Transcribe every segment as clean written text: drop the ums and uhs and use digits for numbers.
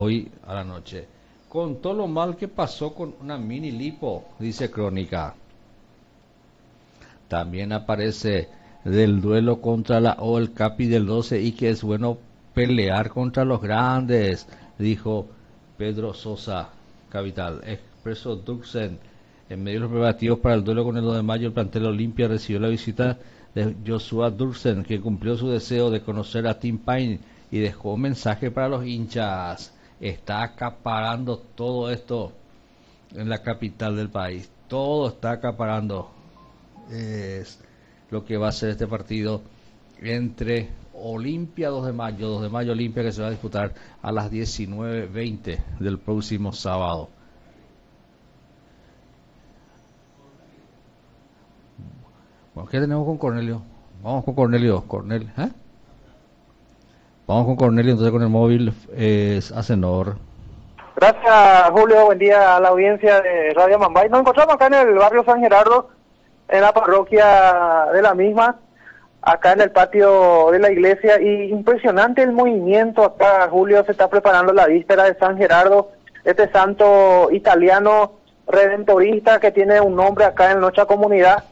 hoy a la noche. Contó lo mal que pasó con una mini lipo, dice Crónica. También aparece del duelo contra la O el Capi del 12 y que es bueno pelear contra los grandes, dijo Pedro Sosa, Capital. Expreso Duxen, en medio de los preparativos para el duelo con el 2 de mayo, el plantel Olimpia recibió la visita de Joshua Duxen, que cumplió su deseo de conocer a Tim Payne y dejó un mensaje para los hinchas. Está acaparando todo esto en la capital del país. Todo está acaparando. Es lo que va a ser este partido entre Olimpia 2 de mayo Olimpia, que se va a disputar a las 19:20 del próximo sábado. Bueno, ¿qué tenemos con Cornelio? Vamos con Cornelio. Vamos con Cornelio, entonces con el móvil es Acenor. Gracias, Julio. Buen día a la audiencia de Radio Mambay. Nos encontramos acá en el barrio San Gerardo, en la parroquia de la misma, acá en el patio de la iglesia, y impresionante el movimiento acá. Julio, se está preparando la víspera de San Gerardo, este santo italiano redentorista que tiene un nombre acá en nuestra comunidad,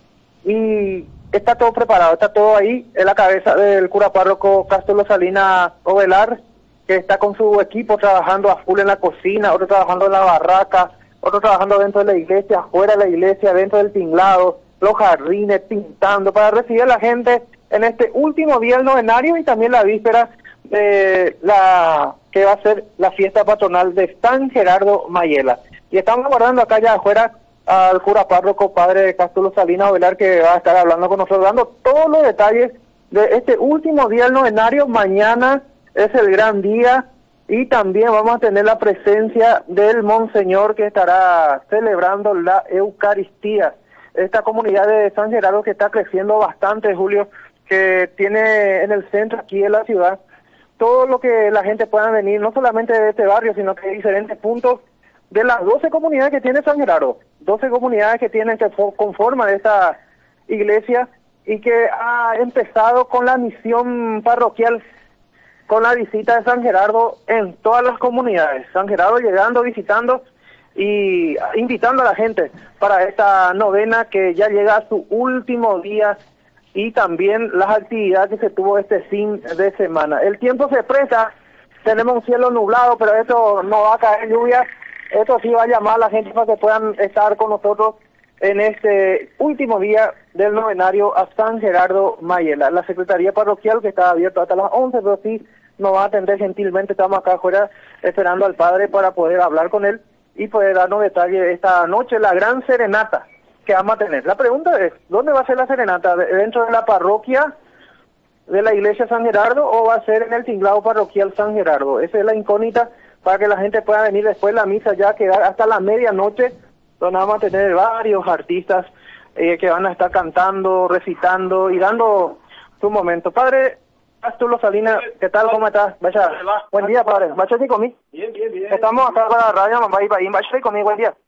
y está todo preparado, está todo ahí en la cabeza del cura párroco Cástulo Salinas Ovelar, que está con su equipo trabajando a full en la cocina, otro trabajando en la barraca, otro trabajando dentro de la iglesia, afuera de la iglesia, dentro del tinglado, los jardines, pintando, para recibir a la gente en este último día del novenario y también la víspera de la que va a ser la fiesta patronal de San Gerardo Mayela. Y estamos aguardando acá ya afuera al cura párroco padre Cástulo Salinas Ovelar, que va a estar hablando con nosotros, dando todos los detalles de este último día del novenario. Mañana es el gran día y también vamos a tener la presencia del monseñor, que estará celebrando la Eucaristía. Esta comunidad de San Gerardo, que está creciendo bastante, Julio, que tiene en el centro aquí de la ciudad todo lo que la gente pueda venir, no solamente de este barrio, sino que de diferentes puntos de las 12 comunidades que tiene San Gerardo, 12 comunidades que tienen, que conforman esta iglesia, y que ha empezado con la misión parroquial, con la visita de San Gerardo en todas las comunidades. San Gerardo llegando, visitando y invitando a la gente para esta novena que ya llega a su último día, y también las actividades que se tuvo este fin de semana. El tiempo se presta, tenemos un cielo nublado, pero esto no va a caer lluvia. Esto sí va a llamar a la gente para que puedan estar con nosotros en este último día del novenario a San Gerardo Mayela. La Secretaría Parroquial, que está abierta hasta las 11, pero sí nos va a atender gentilmente. Estamos acá afuera esperando al padre para poder hablar con él y poder darnos detalles de esta noche, la gran serenata que vamos a tener. La pregunta es, ¿dónde va a ser la serenata? ¿Dentro de la parroquia de la iglesia San Gerardo o va a ser en el tinglado parroquial San Gerardo? Esa es la incógnita, para que la gente pueda venir después de la misa, ya quedar hasta la medianoche, donde vamos a tener varios artistas que van a estar cantando, recitando y dando su momento. Padre Cástulo Salinas, ¿qué tal? ¿Cómo estás? Vaya, buen día, padre. ¿Vaya y comí? Bien, bien, bien. Estamos acá para la radio, mamá, y vaya y comí, buen día.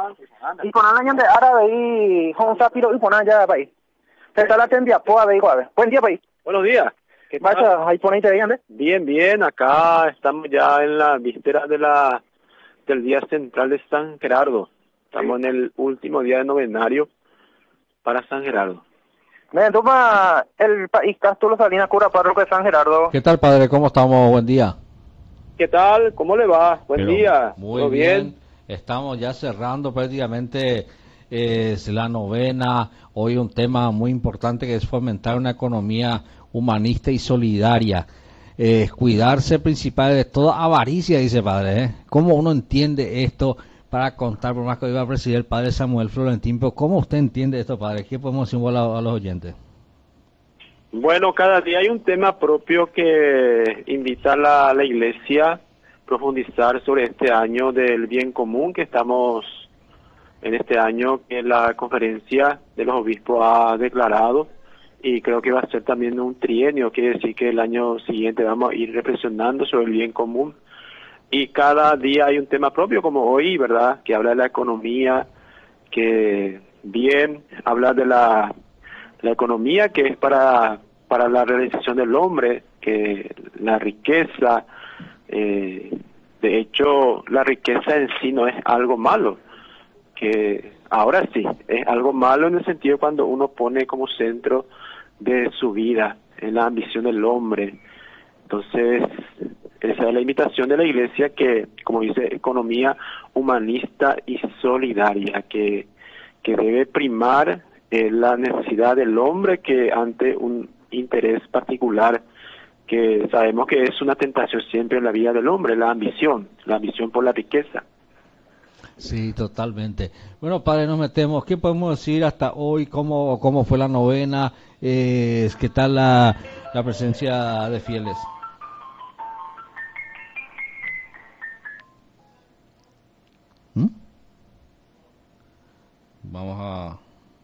Y con el año de árabe y con Zapiro y poner ya país. ¿Qué tal la tendia? Poa de igual. Buen día, país. Buenos días. ¿Qué tal? Vaya, ahí ponéis de ¿eh? Bien, bien. Acá estamos ya en la víspera del día central de San Gerardo. Estamos en el último día de novenario para San Gerardo. Me toma el país Cástulo Salinas, cura párroco de San Gerardo. ¿Qué tal, padre? ¿Cómo estamos? Buen día. ¿Qué tal? ¿Cómo le va? Buen día. Muy ¿Todo bien? Estamos ya cerrando prácticamente la novena. Hoy un tema muy importante, que es fomentar una economía humanista y solidaria. Cuidarse principal de toda avaricia, dice padre. ¿Cómo uno entiende esto? Para contar, por más que iba a presidir el padre Samuel Florentín, pero ¿cómo usted entiende esto, padre? ¿Qué podemos decir a los oyentes? Bueno, cada día hay un tema propio que invita a la iglesia a profundizar sobre este año del bien común que estamos en este año, que la conferencia de los obispos ha declarado, y creo que va a ser también un trienio, quiere decir que el año siguiente vamos a ir reflexionando sobre el bien común, y cada día hay un tema propio, como hoy, ¿verdad?, que habla de la economía, que bien habla de la economía que es para la realización del hombre, que la riqueza de De hecho, la riqueza en sí no es algo malo, que ahora sí, es algo malo en el sentido cuando uno pone como centro de su vida en la ambición del hombre. Entonces, esa es la invitación de la Iglesia que, como dice, economía humanista y solidaria, que debe primar la necesidad del hombre que ante un interés particular, que sabemos que es una tentación siempre en la vida del hombre, la ambición por la riqueza. Sí, totalmente. Bueno, padre, nos metemos. ¿Qué podemos decir hasta hoy? ¿Cómo fue la novena? ¿Qué tal la presencia de fieles? ¿Mm? Vamos a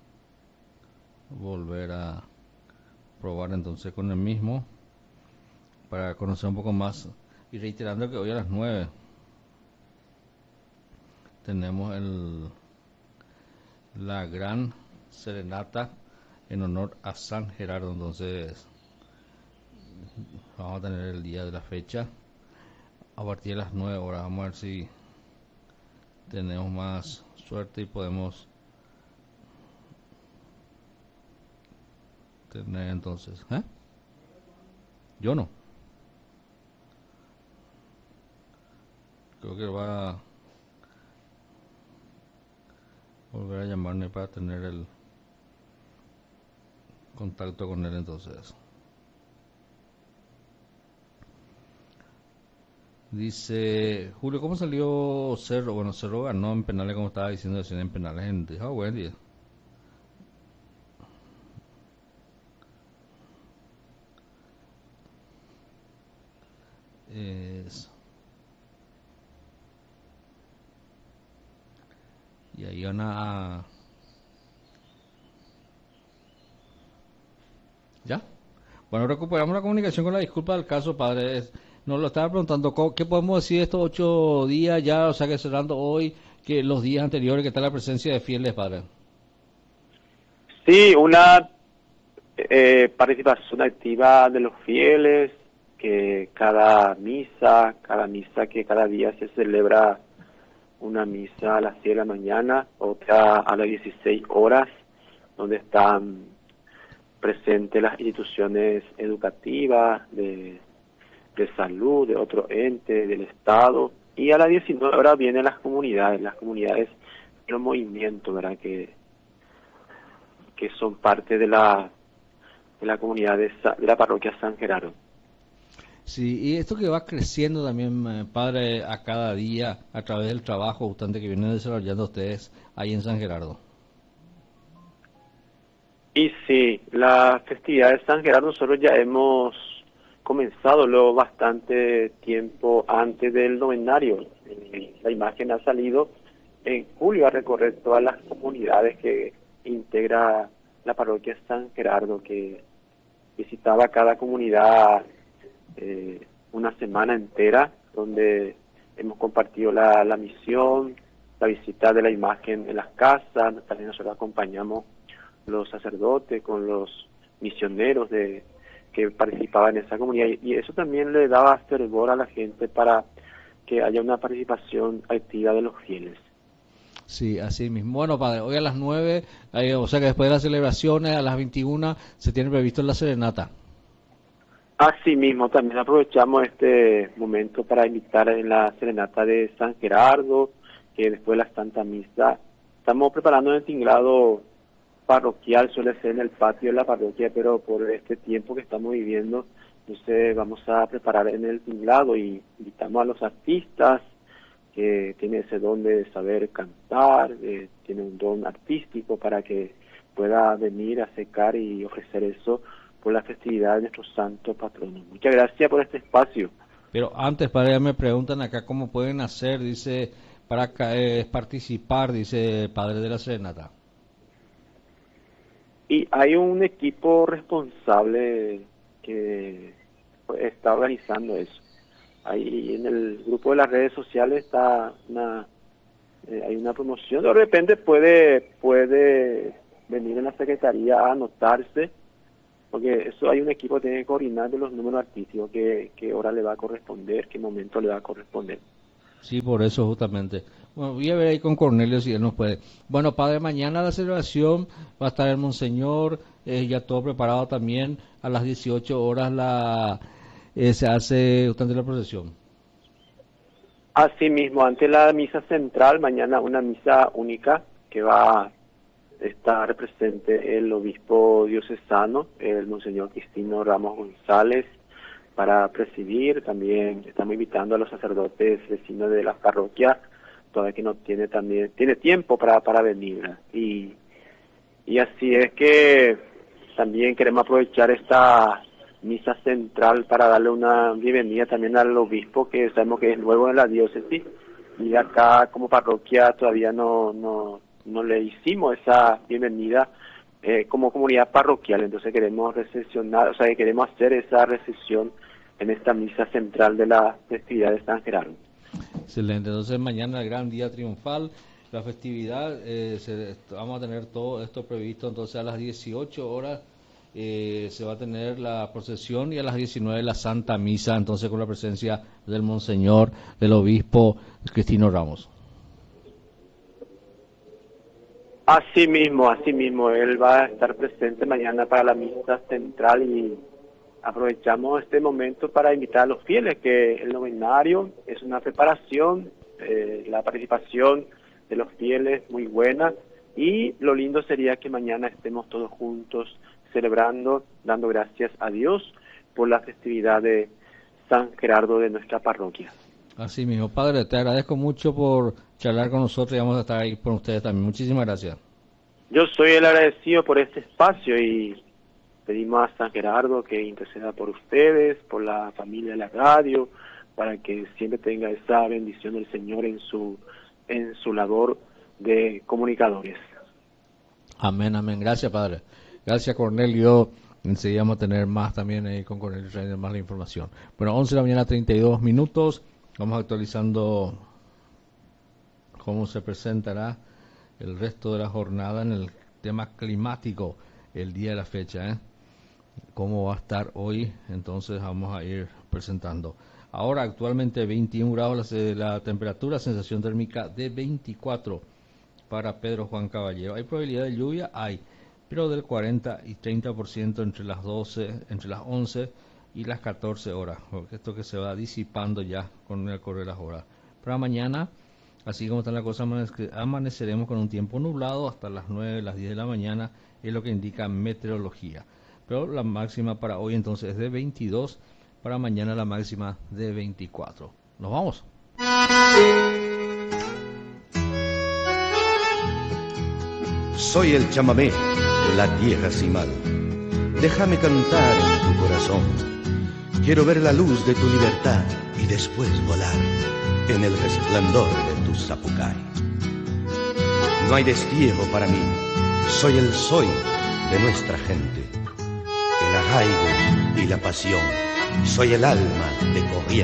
volver a probar entonces con el mismo para conocer un poco más. Y reiterando que hoy a las 9 tenemos la gran serenata en honor a San Gerardo. Entonces vamos a tener el día de la fecha a partir de las 9 horas. Vamos a ver si tenemos más suerte y podemos tener entonces. Yo no. Creo que va a volver a llamarme para tener el contacto con él entonces. Dice Julio, ¿cómo salió Cerro? Bueno, Cerro ganó en penales, como estaba diciendo, en penales en buen día. Y ahí van a... ¿Ya? Bueno, recuperamos la comunicación con la disculpa del caso, padre. Nos lo estaba preguntando, ¿qué podemos decir de estos 8 días ya? O sea, que cerrando hoy, que los días anteriores, que está la presencia de fieles, padre. Sí, una participación activa de los fieles, que cada misa que cada día se celebra una misa a las 10 de la mañana, otra a las 16 horas, donde están presentes las instituciones educativas, de salud, de otro ente, del Estado, y a las 19 horas vienen las comunidades de los movimientos, ¿verdad? Que son parte de la comunidad de la parroquia San Gerardo. Sí, y esto que va creciendo también, padre, a cada día, a través del trabajo justamente que vienen desarrollando ustedes ahí en San Gerardo. Y sí, la festividad de San Gerardo nosotros ya hemos comenzado luego bastante tiempo antes del novenario. La imagen ha salido en julio a recorrer todas las comunidades que integra la parroquia San Gerardo, que visitaba cada comunidad una semana entera, donde hemos compartido la misión, la visita de la imagen en las casas. También nosotros acompañamos los sacerdotes con los misioneros que participaban en esa comunidad, y eso también le daba fervor a la gente para que haya una participación activa de los fieles. Sí, así mismo. Bueno, padre, hoy a las 9, o sea que después de las celebraciones, a las 21, se tiene previsto la serenata. Así mismo, también aprovechamos este momento para invitar en la serenata de San Gerardo, que después de la Santa Misa estamos preparando el tinglado parroquial, suele ser en el patio de la parroquia, pero por este tiempo que estamos viviendo, entonces vamos a preparar en el tinglado y invitamos a los artistas que tienen ese don de saber cantar, tiene un don artístico para que pueda venir a acercar y ofrecer eso por la festividad de nuestro santo patrono. Muchas gracias por este espacio. Pero antes, padre, ya me preguntan acá cómo pueden hacer, dice, para participar, dice el padre de la serenata. Y hay un equipo responsable que está organizando eso. Ahí en el grupo de las redes sociales está hay una promoción. De repente puede venir en la secretaría a anotarse, porque eso hay un equipo que tiene que coordinar de los números artísticos, qué hora le va a corresponder, qué momento le va a corresponder. Sí, por eso justamente. Bueno, voy a ver ahí con Cornelio si él nos puede. Bueno, padre, mañana la celebración va a estar el Monseñor, ya todo preparado también. A las 18 horas se hace justamente la procesión. Así mismo, ante la misa central, mañana una misa única que va a estar presente el obispo diocesano, el Monseñor Cristino Ramos González, para presidir. También estamos invitando a los sacerdotes vecinos de las parroquias, todavía que no tiene tiempo para venir. Y así es que también queremos aprovechar esta misa central para darle una bienvenida también al obispo, que sabemos que es nuevo en la diócesis, y acá como parroquia todavía no le hicimos esa bienvenida como comunidad parroquial. Entonces queremos queremos hacer esa recepción en esta misa central de la festividad de San Gerardo. Excelente, entonces mañana el gran día triunfal, la festividad, vamos a tener todo esto previsto, entonces a las 18 horas se va a tener la procesión y a las 19 la Santa Misa, entonces con la presencia del Monseñor, del Obispo Cristino Ramos. Así mismo, él va a estar presente mañana para la misa central, y aprovechamos este momento para invitar a los fieles que el novenario es una preparación, la participación de los fieles muy buena, y lo lindo sería que mañana estemos todos juntos celebrando, dando gracias a Dios por la festividad de San Gerardo de nuestra parroquia. Así mismo, Padre, te agradezco mucho por charlar con nosotros y vamos a estar ahí con ustedes también. Muchísimas gracias. Yo soy el agradecido por este espacio y pedimos a San Gerardo que interceda por ustedes, por la familia de la radio, para que siempre tenga esa bendición del Señor en su labor de comunicadores. Amén, amén. Gracias, Padre. Gracias, Cornelio. Enseguida vamos a tener más también ahí con Cornelio, traer más la información. Bueno, 11 de la mañana, 32 minutos. Vamos actualizando cómo se presentará el resto de la jornada en el tema climático, el día de la fecha, cómo va a estar hoy, entonces vamos a ir presentando. Ahora actualmente 21 grados la temperatura, sensación térmica de 24 para Pedro Juan Caballero. ¿Hay probabilidad de lluvia? Hay, pero del 40 y 30% entre las 11 y las 14 horas, porque esto que se va disipando ya con el correr de las horas. Para mañana, así como están las cosas, amaneceremos con un tiempo nublado hasta las 9, las 10 de la mañana, es lo que indica meteorología. Pero la máxima para hoy entonces es de 22, para mañana la máxima de 24. ¿Nos vamos? Soy el chamamé, la tierra sin mal. Déjame cantar en tu corazón. Quiero ver la luz de tu libertad y después volar en el resplandor de tu zapucay. No hay destierro para mí, soy el soy de nuestra gente. El arraigo y la pasión, soy el alma de corriente.